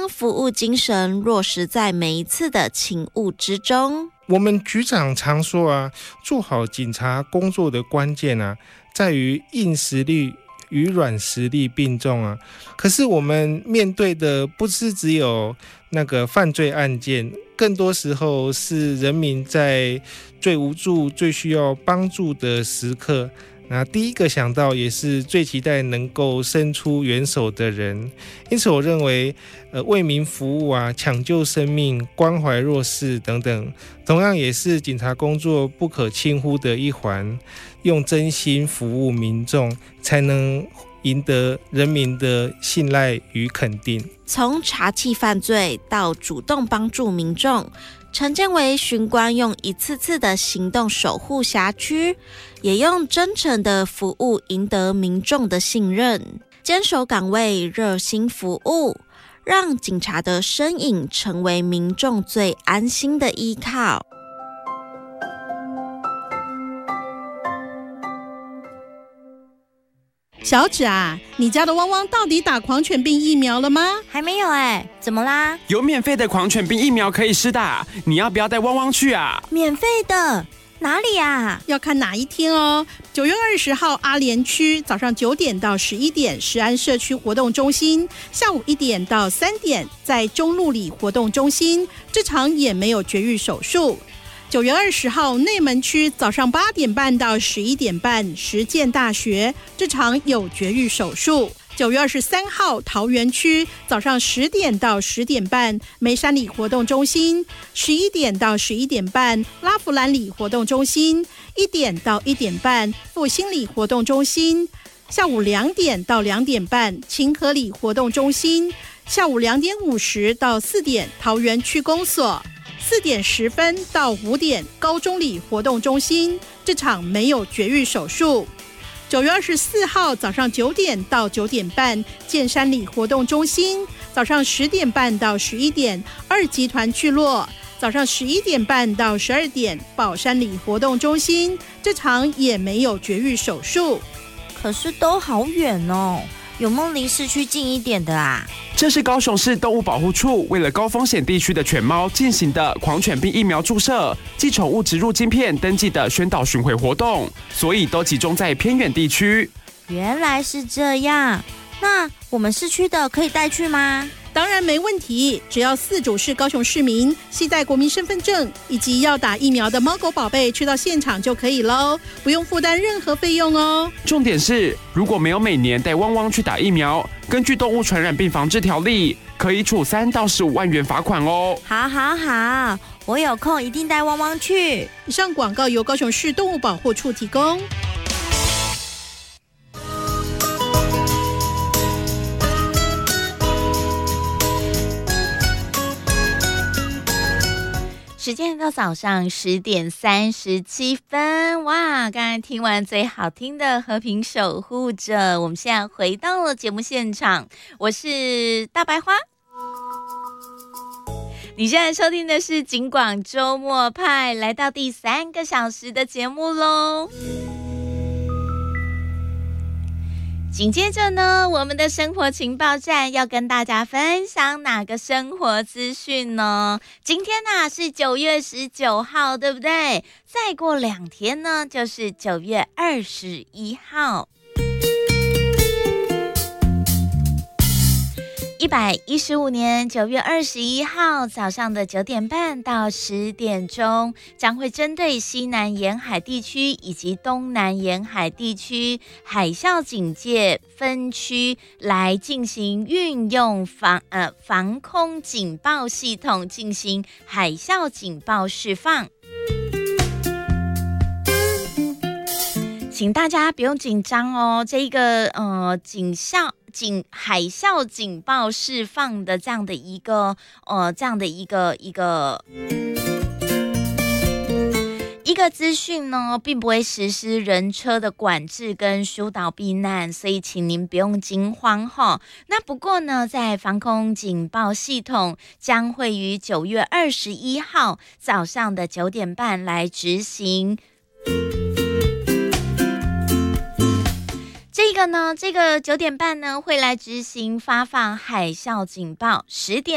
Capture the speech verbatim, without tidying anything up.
服务精神落实在每一次的勤务之中。 我们局长常说啊，做好警察工作的关键啊，在于硬实力与软实力并重啊。可是我们面对的不是只有那个犯罪案件，更多时候是人民在最无助、最需要帮助的时刻。那第一个想到也是最期待能够伸出援手的人，因此我认为，呃，为民服务啊，抢救生命、关怀弱势等等，同样也是警察工作不可轻忽的一环。用真心服务民众，才能赢得人民的信赖与肯定。 从查缉犯罪到主动帮助民众，陈建维巡官用一次次的行动守护辖区，也用真诚的服务赢得民众的信任，坚守岗位，热心服务，让警察的身影成为民众最安心的依靠。 小芷啊，你家的汪汪到底打狂犬病疫苗了吗？ 还没有哎、欸，怎么啦？ 有免费的狂犬病疫苗可以施打，你要不要带汪汪去啊？ 免费的？哪里啊？ 要看哪一天哦。九月二十号，阿莲区早上九点到十一点，石安社区活动中心；下午一点到三点，在中路里活动中心。这场也没有绝育手术。九月二十号，内门区早上八点半到十一点半，实践大学这场有绝育手术。九月二十三号，桃园区早上十点到十点半，梅山里活动中心；十一点到十一点半，拉弗兰里活动中心；一点到一点半，复兴里活动中心；下午两点到两点半，清河里活动中心；下午两点五十到四点，桃园区公所。四点十分到五点，高中里活动中心，这场没有绝育手术。九月二十四号早上九点到九点半，剑山里活动中心；早上十点半到十一点，二集团聚落；早上十一点半到十二点，宝山里活动中心，这场也没有绝育手术。 可是都好远哦，有没有离市区近一点的啊？ 这是高雄市动物保护处为了高风险地区的犬猫进行的狂犬病疫苗注射及宠物植入晶片登记的宣导巡回活动，所以都集中在偏远地区。 原来是这样，那我们市区的可以带去吗？ 当然没问题，只要饲主是高雄市民，携带国民身份证以及要打疫苗的猫狗宝贝去到现场就可以咯，不用负担任何费用哦。 重点是，如果没有每年带汪汪去打疫苗，根据动物传染病防治条例，可以处三到十五万元罚款哦。 好好好，我有空一定带汪汪去。 以上广告由高雄市动物保护处提供。 时间到早上十点三十七分，哇！刚才听完最好听的《和平守护者》，我们现在回到了节目现场，我是大白花。你现在收听的是警广周末派，来到第三个小时的节目喽。紧接着呢，我们的生活情报站要跟大家分享哪个生活资讯呢？今天呢、啊、是九月十九号，对不对？再过两天呢，就是九月二十一号。一百一十五年九月二十一号早上的九点半到十点钟，将会针对西南沿海地区以及东南沿海地区海啸警戒分区来进行运用防呃防空警报系统进行海啸警报释放。请大家不用紧张哦，这一个呃警校警海啸警报释放的这样的一个呃这样的一个一个一个资讯呢，并不会实施人车的管制跟疏导避难，所以请您不用惊慌哈。那不过呢，在防空警报系统将会于九月二十一号早上的九点半来执行。这个呢，这个九点半呢会来执行发放海啸警报，十点